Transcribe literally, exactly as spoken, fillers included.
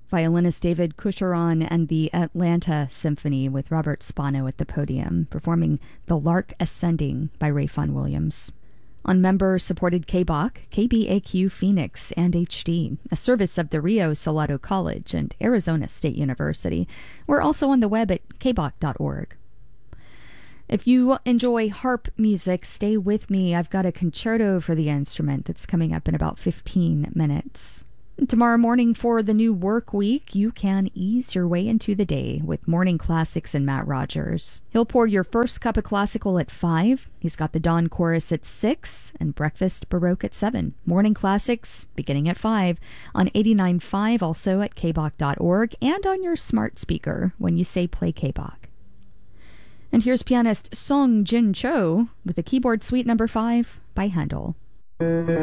Violinist David Cucheron and the Atlanta Symphony with Robert Spano at the podium, performing The Lark Ascending by Ray Vaughan Williams. On member-supported K B A C, K B A Q Phoenix and H D, a service of the Rio Salado College and Arizona State University. We're also on the web at k b a c dot org. If you enjoy harp music, stay with me. I've got a concerto for the instrument that's coming up in about fifteen minutes. Tomorrow morning for the new work week, you can ease your way into the day with Morning Classics and Matt Rogers. He'll pour your first cup of classical at five. He's got the dawn chorus at six and breakfast baroque at seven. Morning Classics beginning at five on eighty-nine point five, also at k b a c dot org and on your smart speaker when you say play K B A C. And here's pianist Song Jin Cho with the keyboard suite number five by Handel.